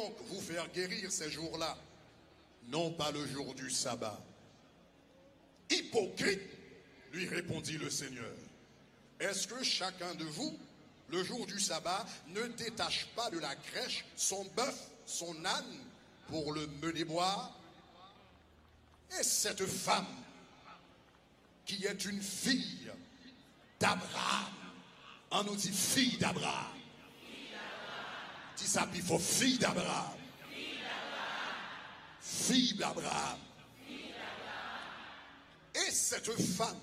donc vous faire guérir ces jours-là, non pas le jour du sabbat? Hypocrite, lui répondit le Seigneur. Est-ce que chacun de vous, le jour du sabbat, ne détache pas de la crèche son bœuf, son âne, pour le mener boire? Et cette femme, qui est une fille d'Abraham, on nous dit fille d'Abraham. Dis ça, puis il faut fille d'Abraham. Fille d'Abraham. Et cette femme,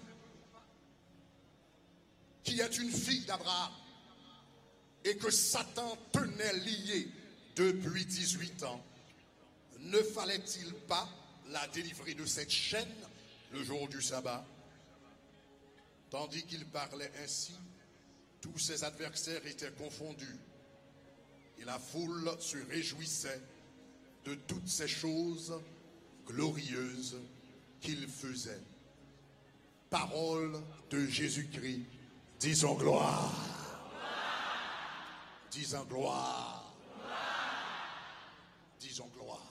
qui est une fille d'Abraham, et que Satan tenait liée depuis 18 ans, ne fallait-il pas la délivrer de cette chaîne le jour du sabbat? Tandis qu'il parlait ainsi, tous ses adversaires étaient confondus, et la foule se réjouissait de toutes ces choses glorieuses qu'il faisait. Parole de Jésus-Christ, disons gloire. Disons gloire. Disons gloire.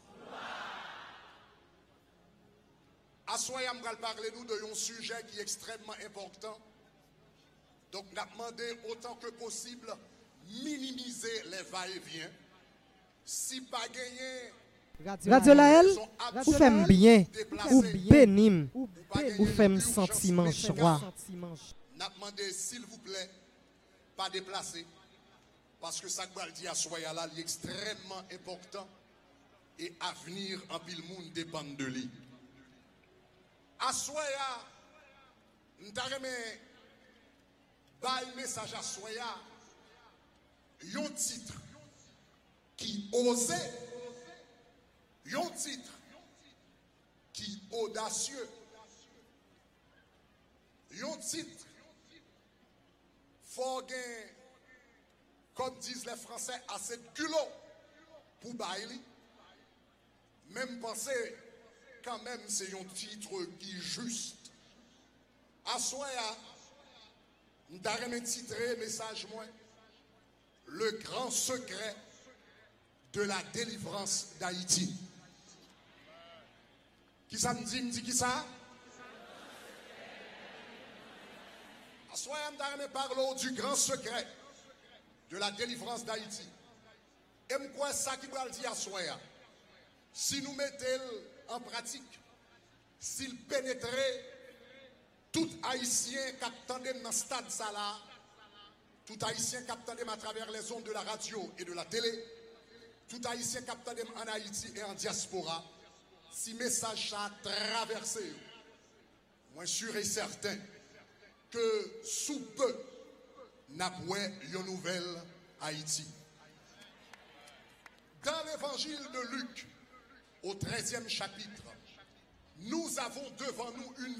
Assoyam va parler nous de un sujet qui est extrêmement important. Donc, nous avons demandé autant que possible minimiser les va-et-vient. Si pas gagné, Radio Laël, ou femme bien, ou bénim, ou femme sentiment joie. Nous avons demandé, s'il vous plaît, pas déplacer. Parce que ça que je dis à Soya là, est extrêmement important. Et avenir en pile monde dépend de lui. À Soya, nous avons un message à Soya. Un titre qui osait, un titre qui audacieux, un titre faut gagner, comme disent les Français, assez de culot pour bailler. Même penser, quand même, c'est un titre qui est juste. À Soya, nous avons titré message moins. Le grand secret de la délivrance d'Haïti. Qui ça me dit qui ça? Soyons parlons du grand secret de la délivrance d'Haïti. Et quoi ça qui va le dire à Soya? Si nous mettons en pratique, s'il pénétrait tout Haïtien qui attendait dans le stade ça là, tout Haïtien qui attendait à travers les ondes de la radio et de la télé, tout Haïtien qui attendait en Haïti et en diaspora, si message ça a traversé, moi sûr et certain que sous peu, n'a pas une nouvelle Haïti. Dans l'évangile de Luc, au 13e chapitre, nous avons devant nous une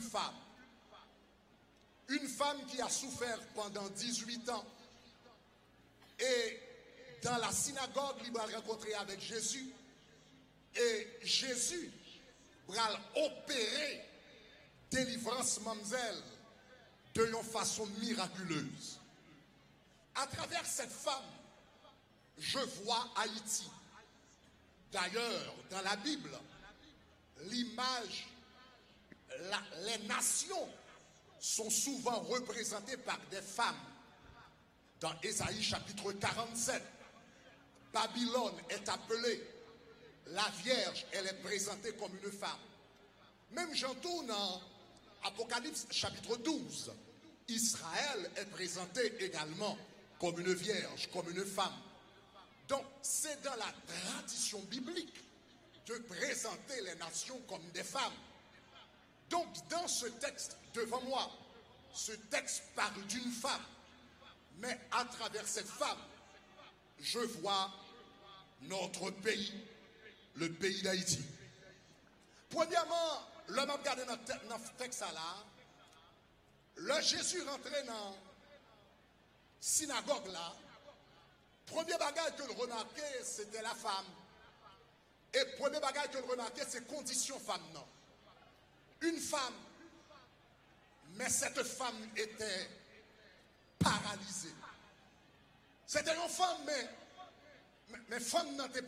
femme qui a souffert pendant 18 ans. Et dans la synagogue, il va rencontrer avec Jésus. Et Jésus va opérer délivrance mademoiselle de une façon miraculeuse. À travers cette femme, je vois Haïti. D'ailleurs, dans la Bible, l'image, les nations sont souvent représentées par des femmes. Dans Ésaïe chapitre 47, Babylone est appelée la Vierge, elle est présentée comme une femme. Même j'entends dans Apocalypse chapitre 12, Israël est présenté également comme une vierge, comme une femme. Donc c'est dans la tradition biblique de présenter les nations comme des femmes. Donc dans ce texte devant moi, ce texte parle d'une femme. Mais à travers cette femme, je vois notre pays, le pays d'Haïti. Premièrement, l'homme a regardé dans le texte là, le Jésus rentrait dans la synagogue là, premier bagage que le remarquait, c'était la femme. Et premier bagage que le remarquait, c'est condition femme, non. Une femme, mais cette femme était paralysée. C'était une femme, mais femme n'était